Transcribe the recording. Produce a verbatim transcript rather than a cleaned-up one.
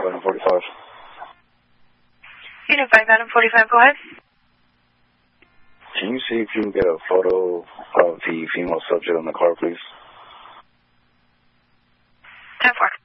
five, item forty-five. Unit five, item forty-five, go ahead. Can you see if you can get a photo of the female subject on the car, please? ten four.